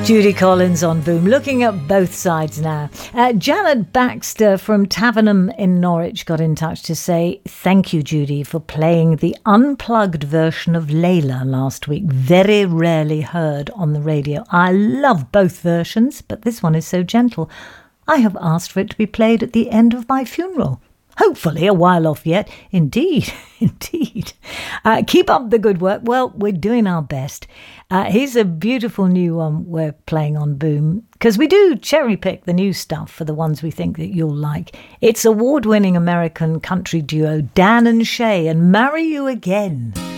Judy Collins on Boom, looking at both sides now. Janet Baxter from Tavenham in Norwich got in touch to say, thank you, Judy, for playing the unplugged version of Layla last week. Very rarely heard on the radio. I love both versions, but this one is so gentle. I have asked for it to be played at the end of my funeral. Hopefully a while off yet. Indeed, indeed. Keep up the good work. Well, we're doing our best. Here's a beautiful new one we're playing on Boom, because we do cherry pick the new stuff for the ones we think that you'll like. It's award-winning American country duo Dan and Shay and Marry You Again.